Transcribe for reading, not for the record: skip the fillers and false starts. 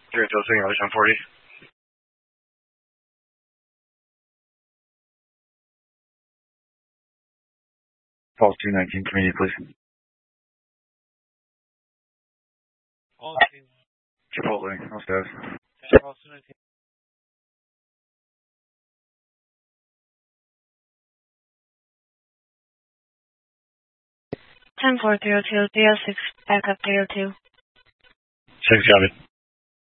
302 English 140. Falls 219, community, please. Chipotle, no staff. Falls 219. Ten 4 302, 306, backup 302. 6 got it.